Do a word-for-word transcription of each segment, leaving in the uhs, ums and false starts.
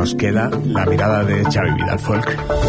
nos queda la mirada de Xavi Vidal Folk.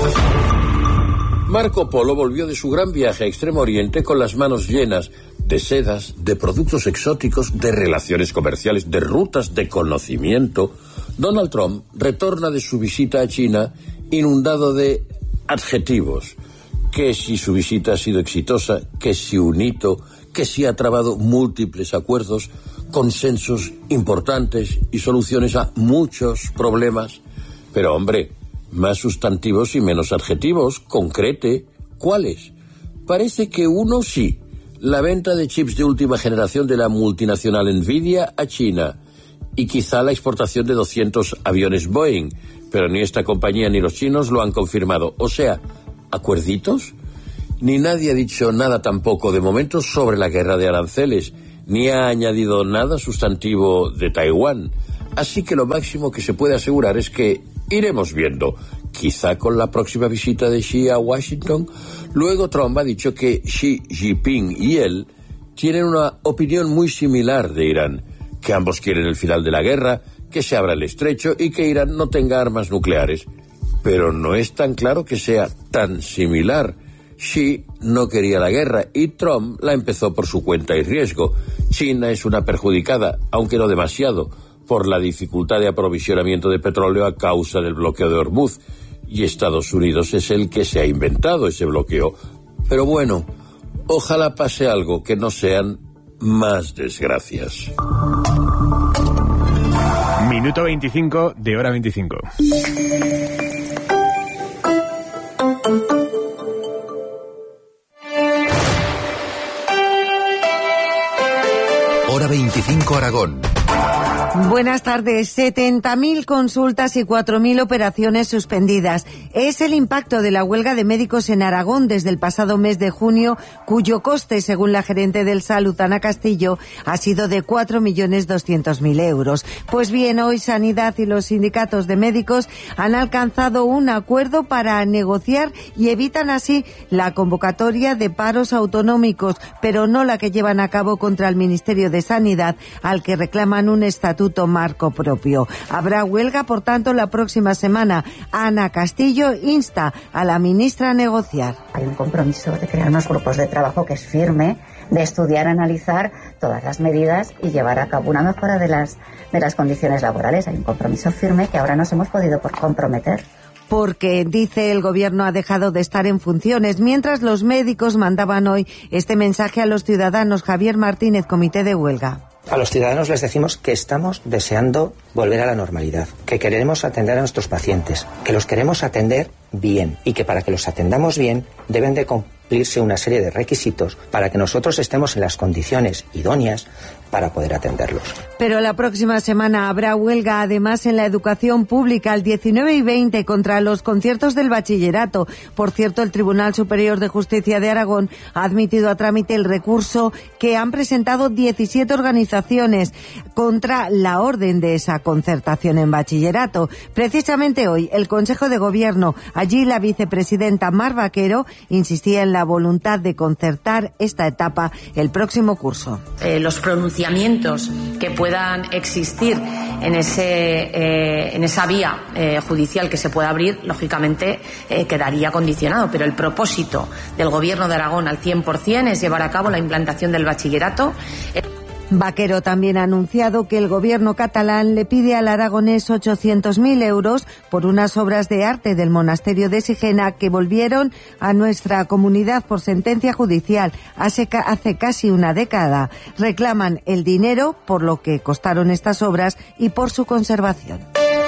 Marco Polo volvió de su gran viaje a Extremo Oriente con las manos llenas de sedas, de productos exóticos, de relaciones comerciales, de rutas de conocimiento. Donald Trump retorna de su visita a China inundado de adjetivos. Que si su visita ha sido exitosa, que si un hito, que si ha trabado múltiples acuerdos, consensos importantes y soluciones a muchos problemas. Pero hombre, más sustantivos y menos adjetivos, concrete. ¿Cuáles? Parece que uno sí, la venta de chips de última generación de la multinacional Nvidia a China, y quizá la exportación de doscientos aviones Boeing, pero ni esta compañía ni los chinos lo han confirmado. O sea, ¿acuerditos? Ni nadie ha dicho nada tampoco de momento sobre la guerra de aranceles, ni ha añadido nada sustantivo de Taiwán. Así que lo máximo que se puede asegurar es que iremos viendo, quizá con la próxima visita de Xi a Washington. Luego Trump ha dicho que Xi Jinping y él tienen una opinión muy similar de Irán, que ambos quieren el final de la guerra, que se abra el estrecho y que Irán no tenga armas nucleares. Pero no es tan claro que sea tan similar. Xi no quería la guerra y Trump la empezó por su cuenta y riesgo. China es una perjudicada, aunque no demasiado, por la dificultad de aprovisionamiento de petróleo a causa del bloqueo de Hormuz, y Estados Unidos es el que se ha inventado ese bloqueo. Pero bueno, ojalá pase algo, que no sean más desgracias. Minuto veinticinco de hora veinticinco. Hora veinticinco Aragón. Buenas tardes. setenta mil consultas y cuatro mil operaciones suspendidas. Es el impacto de la huelga de médicos en Aragón desde el pasado mes de junio, cuyo coste, según la gerente del Salud, Ana Castillo, ha sido de cuatro millones doscientos mil euros. Pues bien, hoy Sanidad y los sindicatos de médicos han alcanzado un acuerdo para negociar y evitan así la convocatoria de paros autonómicos, pero no la que llevan a cabo contra el Ministerio de Sanidad, al que reclaman un estatuto marco propio. Habrá huelga, por tanto, la próxima semana. Ana Castillo insta a la ministra a negociar. Hay un compromiso de crear unos grupos de trabajo que es firme, de estudiar, analizar todas las medidas y llevar a cabo una mejora de las, de las condiciones laborales. Hay un compromiso firme que ahora nos hemos podido comprometer. Porque, dice, el gobierno ha dejado de estar en funciones, mientras los médicos mandaban hoy este mensaje a los ciudadanos. Javier Martínez, comité de huelga. A los ciudadanos les decimos que estamos deseando volver a la normalidad, que queremos atender a nuestros pacientes, que los queremos atender bien y que para que los atendamos bien deben de cumplirse una serie de requisitos para que nosotros estemos en las condiciones idóneas para poder atenderlos. Pero la próxima semana habrá huelga, además, en la educación pública, el diecinueve y veinte, contra los conciertos del bachillerato. Por cierto, el Tribunal Superior de Justicia de Aragón ha admitido a trámite el recurso que han presentado diecisiete organizaciones contra la orden de esa concertación en bachillerato. Precisamente hoy, el Consejo de Gobierno, allí la vicepresidenta Mar Vaquero, insistía en la voluntad de concertar esta etapa el próximo curso. Eh, los pronunciamientos que puedan existir en ese eh, en esa vía eh, judicial que se pueda abrir, lógicamente eh, quedaría condicionado, pero el propósito del Gobierno de Aragón al cien por ciento es llevar a cabo la implantación del bachillerato. Eh, Vaquero también ha anunciado que el gobierno catalán le pide al aragonés ochocientos mil euros por unas obras de arte del monasterio de Sigena que volvieron a nuestra comunidad por sentencia judicial hace, hace casi una década. Reclaman el dinero por lo que costaron estas obras y por su conservación.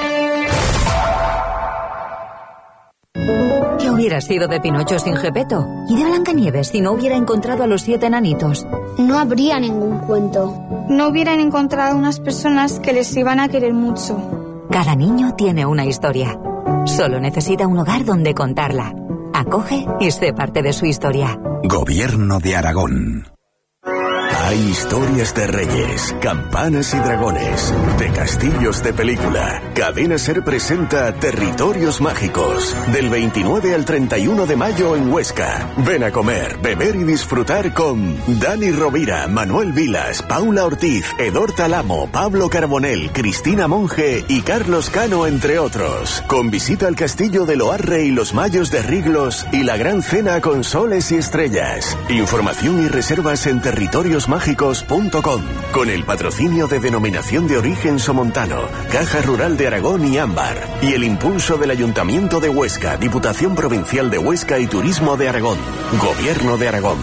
¿Qué hubiera sido de Pinocho sin Gepetto? ¿Y de Blancanieves si no hubiera encontrado a los siete enanitos? No habría ningún cuento. No hubieran encontrado unas personas que les iban a querer mucho. Cada niño tiene una historia. Solo necesita un hogar donde contarla. Acoge y sé parte de su historia. Gobierno de Aragón. Hay historias de reyes, campanas y dragones, de castillos de película. Cadena SER presenta Territorios Mágicos, del veintinueve al treinta y uno de mayo en Huesca. Ven a comer, beber y disfrutar con Dani Rovira, Manuel Vilas, Paula Ortiz, Edor Talamo, Pablo Carbonell, Cristina Monge y Carlos Cano, entre otros. Con visita al castillo de Loarre y los Mayos de Riglos y la gran cena con soles y estrellas. Información y reservas en territorios mágicos punto com, con el patrocinio de Denominación de Origen Somontano, Caja Rural de Aragón y Ámbar, y el impulso del Ayuntamiento de Huesca, Diputación Provincial de Huesca y Turismo de Aragón, Gobierno de Aragón.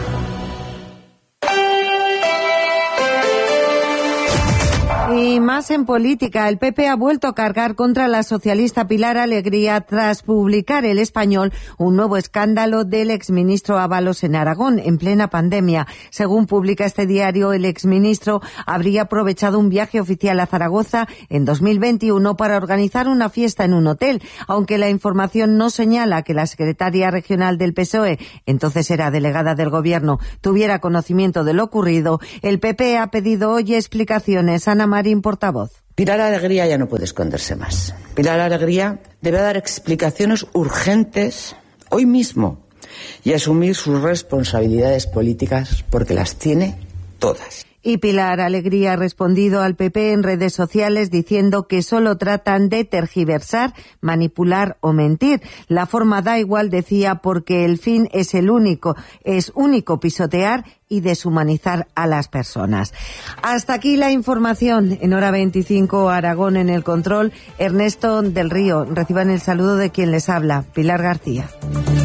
Y más en política, el P P ha vuelto a cargar contra la socialista Pilar Alegría tras publicar El Español un nuevo escándalo del exministro Ábalos en Aragón, en plena pandemia. Según publica este diario, el exministro habría aprovechado un viaje oficial a Zaragoza en dos mil veintiuno para organizar una fiesta en un hotel, aunque la información no señala que la secretaria regional del P S O E, entonces era delegada del Gobierno, tuviera conocimiento de lo ocurrido. El P P ha pedido hoy explicaciones. Ana Marín, portavoz. Pilar Alegría ya no puede esconderse más. Pilar Alegría debe dar explicaciones urgentes hoy mismo y asumir sus responsabilidades políticas porque las tiene todas. Y Pilar Alegría ha respondido al P P en redes sociales diciendo que solo tratan de tergiversar, manipular o mentir. La forma da igual, decía, porque el fin es el único, es único pisotear y deshumanizar a las personas. Hasta aquí la información. En hora veinticinco, Aragón en el control. Ernesto del Río. Reciban el saludo de quien les habla, Pilar García.